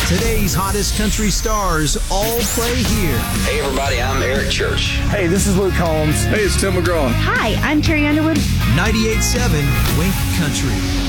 Today's hottest country stars all play here. Hey everybody, I'm Eric Church. Hey, this is Luke Combs. Hey, it's Tim McGraw. Hi, I'm Carrie Underwood. 98.7 Wink Country.